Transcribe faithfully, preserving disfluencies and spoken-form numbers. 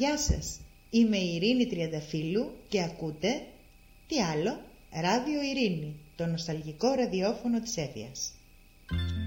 Γεια σας, είμαι η Ειρήνη Τριανταφύλλου και ακούτε, τι άλλο, Ράδιο Ειρήνη, το νοσταλγικό ραδιόφωνο της Εύβοιας.